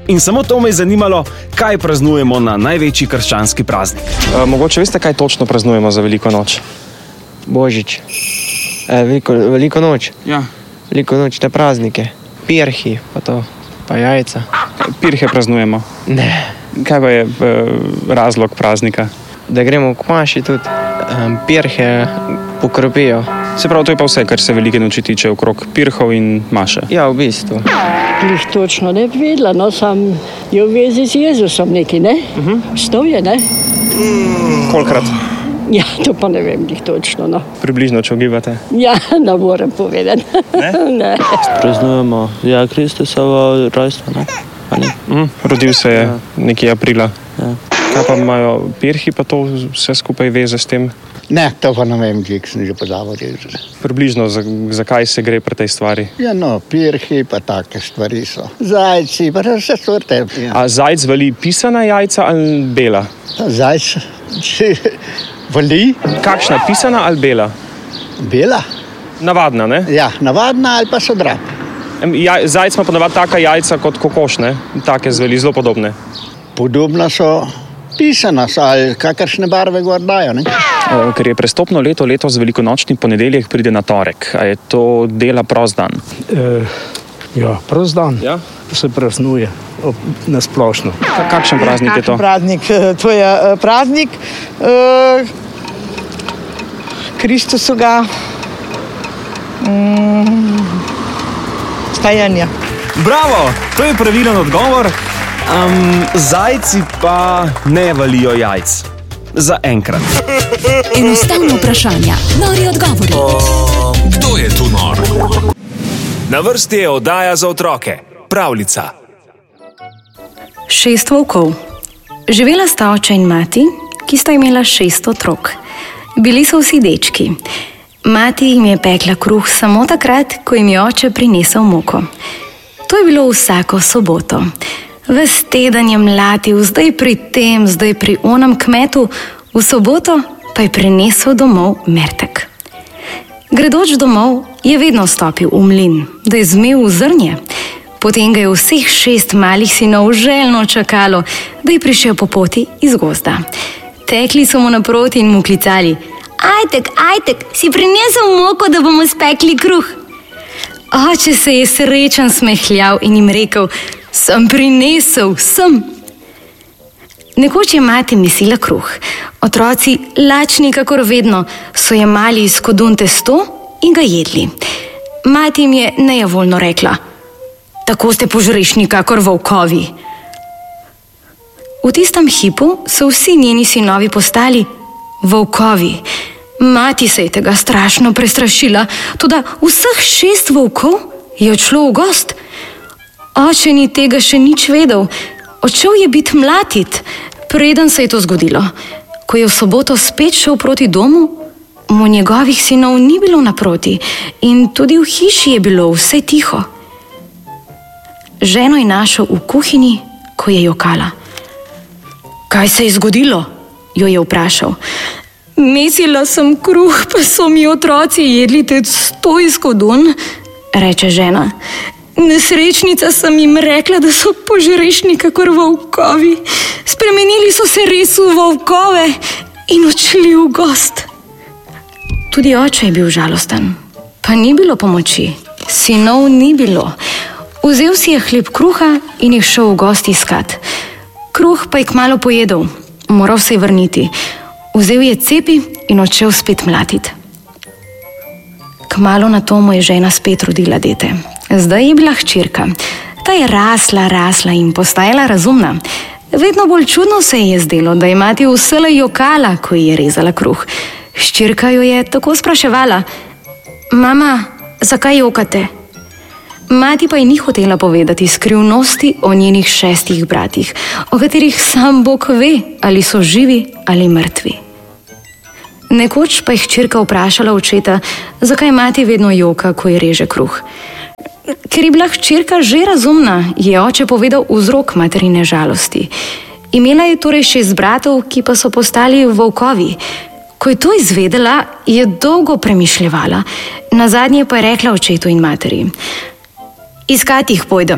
In samo to me je zanimalo, kaj praznujemo na največji krščanski praznik. Mogoče veste, kaj točno praznujemo za Veliko noč? Božič. Veliko noč. Ja. Veliko noč, te praznike. Pirhi, pa jajca. Pirhe praznujemo. Ne. Kaj pa je razlog praznika? Da gremo k maši tudi. Pirhe pokropijo. Se pravi, to je pa vse, kar se Velike noči tiče okrog pirhov in maše. Ja, v bistvu. Glih točno ne bi vedela, no, sam je v vezi z Jezusom neki, ne? Stov je, ne? Kolikrat? Ja, to pa ne vem, glih točno, no. Približno, če ugibate. Ja, ne morem povedati. Ne? Praznujemo Kristusovo rojstvo, ne? Rodil se je nekje aprila. Ja. Kaj pa imajo pirhi, pa to vse skupaj veze s tem? Ne, to pa ne vem, ki sem že pozabil. Približno, zakaj se gre pri tej stvari? Ja, no, pirhi pa take stvari so. Zajci, pa vse sorte. Ja. A zajc vali pisana jajca ali bela? Zajc vali? Kakšna, pisana ali bela? Bela? Navadna, ne? Ja, navadna ali pa so drap. Zajc ima ponavadi taka jajca kot kokoš, ne? Take zveli, zelo podobne. Podobno so pisana, ali kakršne barve gor dajo, ne? Ker je prestopno leto, letos velikonočni ponedeljek pride na torek. A je to dela prost dan? Ja, prost dan. Ja? Se praznuje na splošno. Kakšen praznik je to? Praznik, to je praznik Kristusovega stajanja. Bravo, to je pravilen odgovor. Zajci pa ne valijo jajc. Za enkrat. Enostavno vprašanja, nori odgovori. Kdo je tu nor? Na vrsti je oddaja za otroke. Pravljica. 6 volkov. Živela sta oče in mati, ki sta imela 6 otrok. Bili so vsi dečki. Mati jim je pekla kruh samo takrat, ko jim je oče prinesel moko. To je bilo vsako soboto. Ves teden je mlatil, zdaj pri tem, zdaj pri onem kmetu, v soboto pa je prinesel domov mertek. Gredoč domov je vedno stopil v mlin, da je zmel v zrnje. Potem ga je vseh 6 malih sinov željno čakalo, da je prišel po poti iz gozda. Tekli so mu naproti in mu klicali: Ajtek, si prinesel moko, da bomo spekli kruh. Oče se je srečen smehljal in jim rekel: Sem prinesel, sem. Nekoč je mati mesila kruh. Otroci, lačni kakor vedno, so jemali iz kodun testo in ga jedli. Mati jim je nejevoljno rekla: Tako ste požrešni kakor volkovi. V tistem hipu so vsi njeni sinovi postali volkovi. Mati se je tega strašno prestrašila, toda vseh 6 volkov je odšlo v gost. Oče ni tega še nič vedel, odšel je biti mlatit, preden se je to zgodilo. Ko je v soboto spet šel proti domu, mu njegovih sinov ni bilo naproti in tudi v hiši je bilo vse tiho. Ženo je našel v kuhinji, ko je jokala. Kaj se je zgodilo? Jo je vprašal. Mesila sem kruh, pa so mi otroci jedli testo iz kodun, reče žena. Nesrečnica sem jim rekla, da so požrešni kakor volkovi. Spremenili so se res v volkove in odšli v gost. Tudi oče je bil žalosten, pa ni bilo pomoči. Sinov ni bilo. Vzel si je hleb kruha in jih šel v gost iskat. Kruh pa je kmalu pojedel, moral se je vrniti. Vzel je cepi in odšel spet mlatit. Kmalu na to mu je žena spet rodila dete. Zdaj je bila hčerka. Ta je rasla in postajala razumna. Vedno bolj čudno se ji je zdelo, da je mati vselej jokala, ko ji je rezala kruh. Hčerka jo je tako spraševala: Mama, zakaj jokate? Mati pa ji ni hotela povedati skrivnosti o njenih 6 bratih, o katerih sam Bog ve, ali so živi ali mrtvi. Nekoč pa je hčerka vprašala očeta, zakaj mati vedno joka, ko ji reže kruh. Ker je bila hčerka že razumna, je oče povedal vzrok materine žalosti. Imela je torej 6 bratov, ki pa so postali volkovi. Ko je to izvedela, je dolgo premišljevala. Nazadnje pa je rekla očetu in materi: Iskat jih pojdem,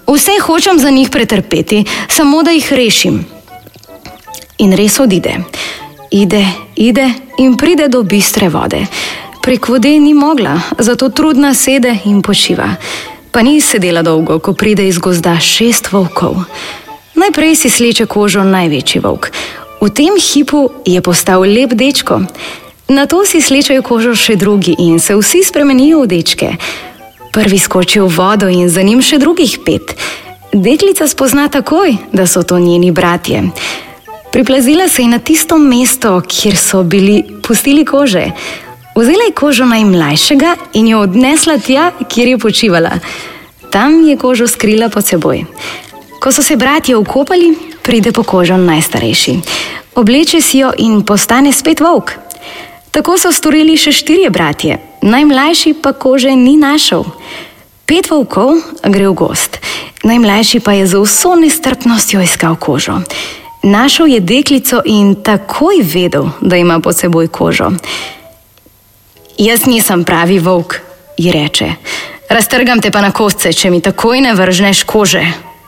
Vse hočem za njih pretrpeti, samo da jih rešim. In res odide. Ide in pride do bistre vode. Prek vode ni mogla, zato trudna sede in počiva. Pa ni sedela dolgo, ko pride iz gozda 6 volkov. Najprej si sleče kožo največji volk. V tem hipu je postal lep dečko. Nato si slečejo kožo še drugi in se vsi spremenijo v dečke. Prvi skoči v vodo in za njim še drugih 5. Deklica spozna takoj, da so to njeni bratje. Priplazila se je na tisto mesto, kjer so bili pustili kože. Vzela je kožo najmlajšega in jo odnesla tja, kjer je počivala. Tam je kožo skrila pod seboj. Ko so se bratje ukopali, pride po kožo najstarejši. Obleče si jo in postane spet volk. Tako so storili še 4 bratje, najmlajši pa kože ni našel. 5 volkov gre v gozd, najmlajši pa je z vso nestrpnostjo iskal kožo. Našel je deklico in takoj vedel, da ima pod seboj kožo. Jaz nisem pravi volk, ji reče. Raztrgam te pa na kosce, če mi takoj ne vržneš kože.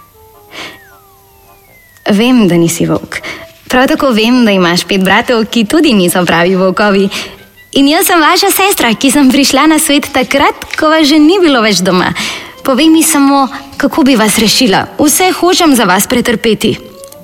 Vem, da nisi volk. Prav tako vem, da imaš 5 bratov, ki tudi niso pravi volkovi. In jaz sem vaša sestra, ki sem prišla na svet takrat, ko vas že ni bilo več doma. Povej mi samo, kako bi vas rešila. Vse hočem za vas pretrpeti.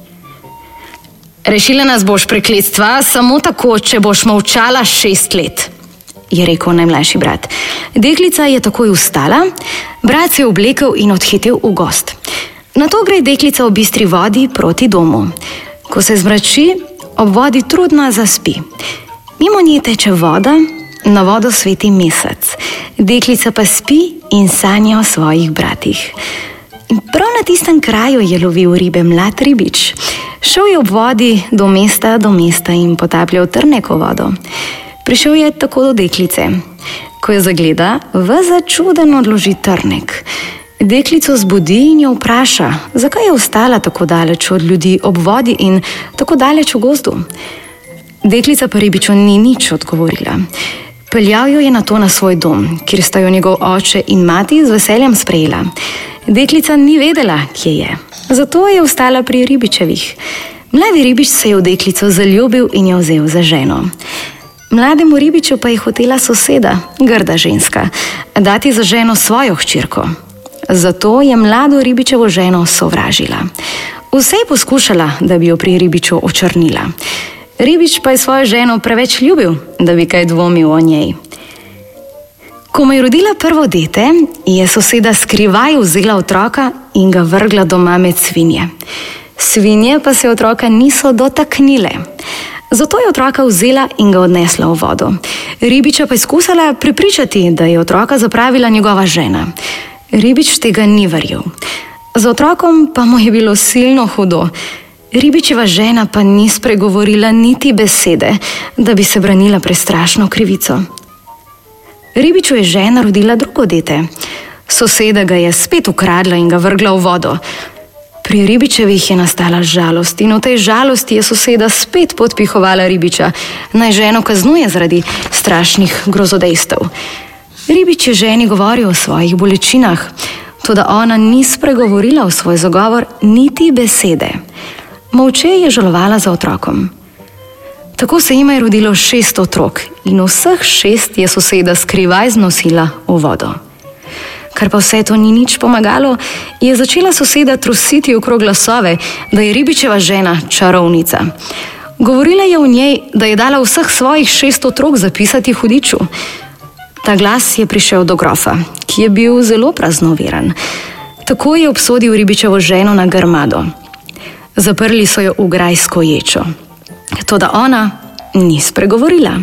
Rešila nas boš prekletstva samo tako, če boš molčala 6 let, je rekel najmlajši brat. Deklica je takoj vstala, brat se je oblekel in odhitel v gozd. Nato gre deklica v bistri vodi proti domu. Ko se zmrači, ob vodi trudna zaspi. Mimo nje teče voda, na vodo sveti mesec. Deklica pa spi in sanja o svojih bratih. In prav na tistem kraju je lovil ribe mlad ribič. Šel je ob vodi do mesta in potapljal trnek v vodo. Prišel je tako do deklice. Ko jo zagleda, začuden odloži trnek. Deklico zbudi in jo vpraša, zakaj je ostala tako daleč od ljudi ob vodi in tako daleč v gozdu. Deklica pa ribiču ni nič odgovorila. Peljal jo je nato na svoj dom, kjer sta jo njegov oče in mati z veseljem sprejela. Deklica ni vedela, kje je, zato je ostala pri ribičevih. Mladi ribič se je v deklico zaljubil in jo vzel za ženo. Mlademu ribiču pa je hotela soseda, grda ženska, dati za ženo svojo hčerko. Zato je mlado ribičevo ženo sovražila. Vse je poskušala, da bi jo pri ribiču očrnila. Ribič pa je svojo ženo preveč ljubil, da bi kaj dvomil o njej. Ko mu je rodila prvo dete, je soseda skrivaj vzela otroka in ga vrgla doma med svinje. Svinje pa se otroka niso dotaknile. Zato je otroka vzela in ga odnesla v vodo. Ribiča pa je skušala prepričati, da je otroka zapravila njegova žena. Ribič tega ni verjel. Z otrokom pa mu je bilo silno hudo. Ribičeva žena pa ni spregovorila niti besede, da bi se branila pred strašno krivico. Ribiču je žena rodila drugo dete. Soseda ga je spet ukradla in ga vrgla v vodo. Pri ribičevih je nastala žalost in v tej žalosti je soseda spet podpihovala ribiča, naj ženo kaznuje zaradi strašnih grozodejstev. Ribič je ženi govoril o svojih bolečinah, toda ona ni spregovorila v svoj zagovor niti besede. Molče je žalovala za otrokom. Tako se jima je rodilo 6 otrok in vseh 6 je soseda skrivaj znosila v vodo. Ker pa vse to ni nič pomagalo, je začela soseda trositi okrog glasove, da je ribičeva žena čarovnica. Govorila je o njej, da je dala vseh svojih 6 otrok zapisati hudiču. Ta glas je prišel do grofa, ki je bil zelo praznoveran. Tako je obsodil ribičevo ženo na grmado. Zaprli so jo v grajsko ječo. Toda ona ni spregovorila.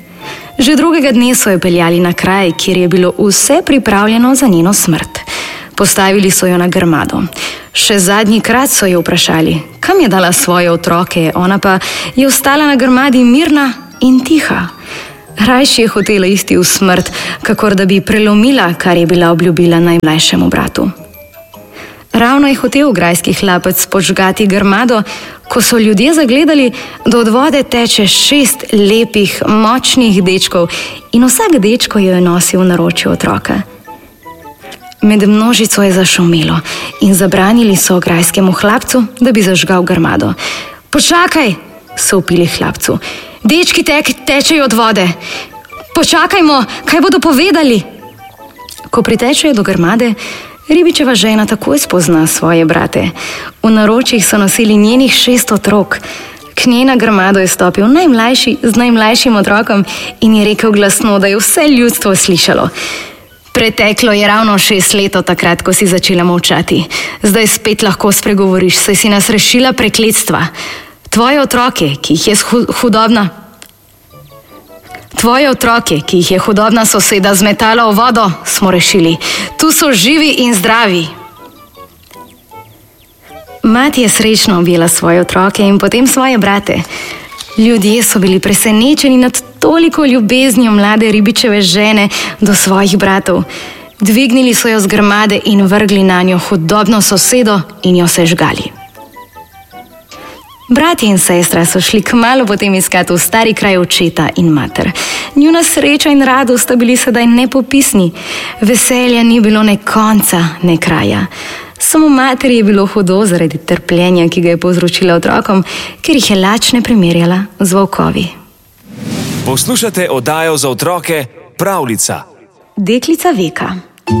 Že drugega dne so jo peljali na kraj, kjer je bilo vse pripravljeno za njeno smrt. Postavili so jo na grmado. Še zadnji krat so jo vprašali, kam je dala svoje otroke, ona pa je ostala na grmadi mirna in tiha. Rajši je hotela iti v smrt, kakor da bi prelomila, kar je bila obljubila najmlajšemu bratu. Ravno je hotel grajski hlapec požgati grmado, ko so ljudje zagledali, da od vode teče 6 lepih, močnih dečkov in vsak dečko jo je nosil v naročju otroka. Med množico je zašumelo in zabranili so grajskemu hlapcu, da bi zažgal grmado. Počakaj, so vpili hlapcu. Dečki tečejo od vode. Počakajmo, kaj bodo povedali? Ko pritečejo do grmade, ribičeva žena takoj spozna svoje brate. V naročjih so nosili njenih 6 otrok. K njej na grmado je stopil najmlajši z najmlajšim otrokom in je rekel glasno, da je vse ljudstvo slišalo. Preteklo je ravno 6 let od takrat, ko si začela molčati. Zdaj spet lahko spregovoriš, saj si nas rešila prekletstva. Tvoje otroke, ki jih je hudobna soseda zmetala v vodo, smo rešili. Tu so živi in zdravi. Mati je srečno objela svoje otroke in potem svoje brate. Ljudje so bili presenečeni nad toliko ljubeznijo mlade ribičeve žene do svojih bratov. Dvignili so jo z grmade in vrgli nanjo hudobno sosedo in jo sežgali. Bratje in sestra so šli kmalu potem iskat v stari kraj očeta in mater. Njuna sreča in radost sta bili sedaj nepopisni. Veselja ni bilo ne konca, ne kraja. Samo materi je bilo hudo zaradi trpljenja, ki ga je povzročila otrokom, ker jih je lačne primerjala z volkovi. Poslušate oddajo za otroke Pravljica. Deklica Veka.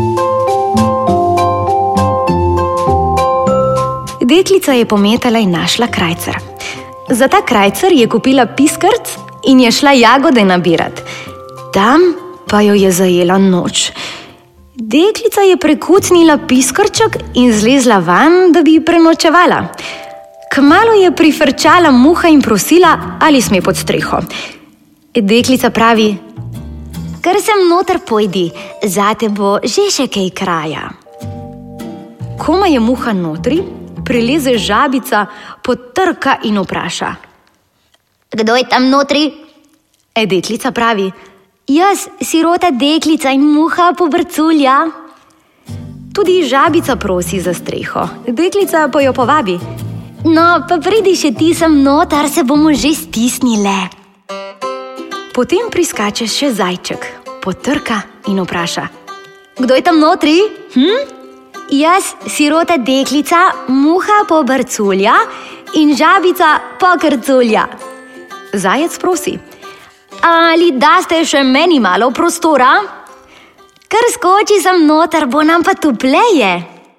Deklica je pometala in našla krajcar. Za ta krajcar je kupila piskrc in je šla jagode nabirat. Tam pa jo je zajela noč. Deklica je prekucnila piskrček in zlezla van, da bi prenočevala. Kmalu je prifrčala muha in prosila, ali sme pod streho. Deklica pravi: kar sem noter pojdi, zate bo že še kaj kraja. Koma je muha notri, prileze žabica, potrka in vpraša: kdo je tam notri? Deklica pravi: jaz, sirota deklica in muha pobrculja. Tudi žabica prosi za streho. Deklica pa jo povabi: no, pa pridi še ti sem notar, se bomo že stisnile. Potem priskače še zajček, potrka in vpraša: kdo je tam notri? Jaz, sirota deklica, muha pobrculja in žabica pokrculja. Zajec prosi: ali daste še meni malo prostora? Kar skoči sem noter, bo nam pa topleje.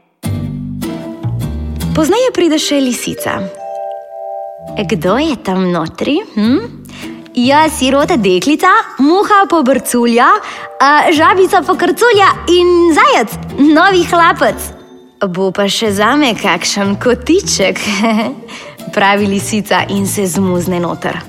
Pozneje pride še lisica. Kdo je tam notri? Jaz, sirota deklica, muha pobrculja, žabica pokrculja in zajec, novi hlapec. Bo pa še zame kakšen kotiček, pravi lisica in se zmuzne noter.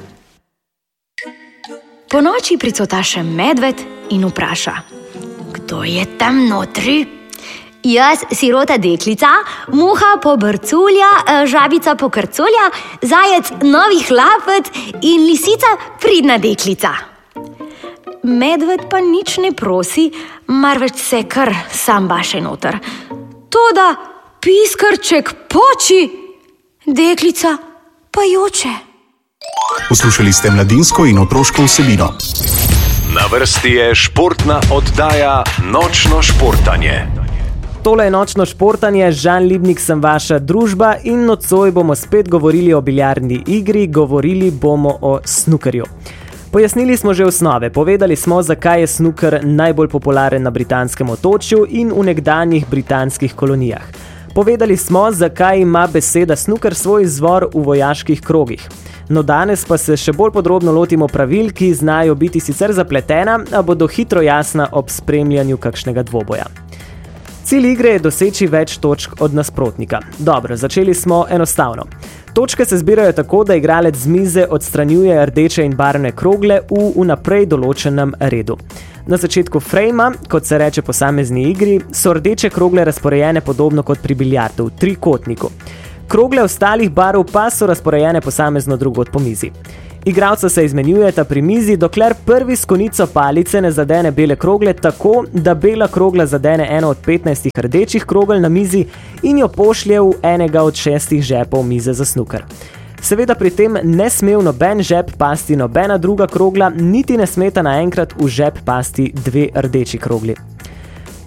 Po noči pricota še medved in vpraša: kdo je tam notri? Jaz, sirota deklica, muha pobrculja, žabica pokrculja, zajec novi hlapec in lisica pridna deklica. Medved pa nič ne prosi, marveč se kar sam baše noter. Toda piskrček poči, deklica pa joče. Poslušali ste mladinsko in otroško vsebino. Na vrsti je športna oddaja Nočno športanje. Tole je Nočno športanje, Žan Libnik sem vaša družba in nocoj bomo spet govorili o biljardni igri, govorili bomo o snukerju. Pojasnili smo že osnove, povedali smo, zakaj je snuker najbolj popularen na britanskem otočju in v nekdanjih britanskih kolonijah. Povedali smo, zakaj ima beseda snuker svoj izvor v vojaških krogih. No, danes pa se še bolj podrobno lotimo pravil, ki znajo biti sicer zapletena, a bodo hitro jasna ob spremljanju kakšnega dvoboja. Cilj igre je doseči več točk od nasprotnika. Dobro, začeli smo enostavno. Točke se zbirajo tako, da igralec z mize odstranjuje rdeče in barvne krogle v vnaprej določenem redu. Na začetku frejma, kot se reče posamezni igri, so rdeče krogle razporejene podobno kot pri biljardu, v trikotniku. Krogle ostalih barv pa so razporejene posamezno drugod po mizi. Igralca se izmenjujeta pri mizi, dokler prvi s konico palice ne zadene bele krogle tako, da bela krogla zadene eno od 15 rdečih krogel na mizi in jo pošlje v enega od 6 žepov mize za snuker. Seveda pri tem ne sme v noben žep pasti nobena druga krogla, niti ne smeta naenkrat v žep pasti 2 rdeči krogli.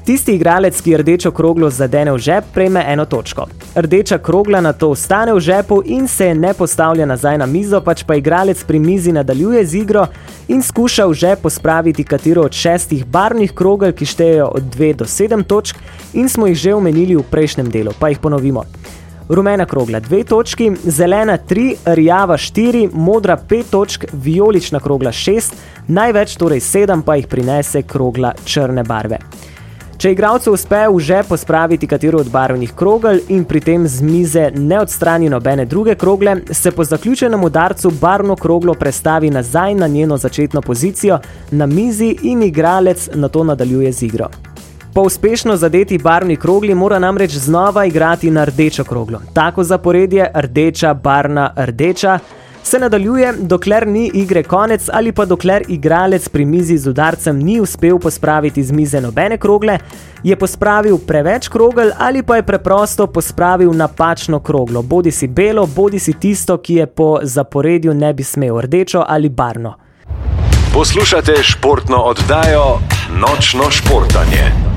Tisti igralec, ki rdečo kroglo zadene v žep, prejme 1 točko. Rdeča krogla nato ostane v žepu in se ne postavlja nazaj na mizo, pač pa igralec pri mizi nadaljuje z igro in skuša v žep pospraviti katero od 6 barvnih krogel, ki štejejo od 2 do 7 točk in smo jih že omenili v prejšnjem delu, pa jih ponovimo. Rumena krogla 2 točki, zelena 3, rjava 4, modra 5 točk, vijolična krogla 6, največ torej 7 pa jih prinese krogla črne barve. Če igralcu uspe v žep pospraviti katero od barvnih krogel in pri tem z mize ne odstrani nobene druge krogle, se po zaključenem udarcu barvno kroglo prestavi nazaj na njeno začetno pozicijo na mizi in igralec nato nadaljuje z igro. Po uspešno zadeti barvni krogli mora namreč znova igrati na rdečo kroglo. Tako zaporedje rdeča, barvna, rdeča se nadaljuje, dokler ni igre konec ali pa dokler igralec pri mizi z udarcem ni uspel pospraviti z mize nobene krogle, je pospravil preveč krogel ali pa je preprosto pospravil napačno kroglo, bodisi belo, bodisi tisto, ki je po zaporedju ne bi smel, rdečo ali barvno. Poslušate športno oddajo Nočno športanje.